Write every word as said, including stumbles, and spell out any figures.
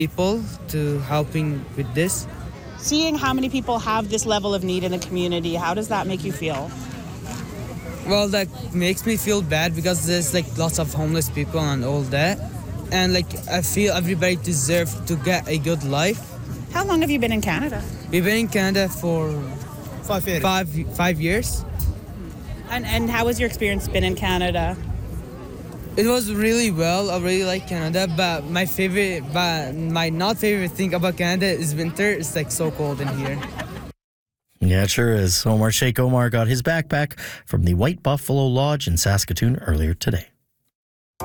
people to helping with this. Seeing how many people have this level of need in the community, how does that make you feel? Well, that makes me feel bad because there's like lots of homeless people and all that. And like I feel everybody deserves to get a good life. How long have you been in Canada? We've been in Canada for Five years. five, five years. And and how has your experience been in Canada? It was really well. I really like Canada, but my favorite, but my not favorite thing about Canada is winter. It's like so cold in here. Yeah, it sure is. Omar Sheikh Omar got his backpack from the White Buffalo Lodge in Saskatoon earlier today.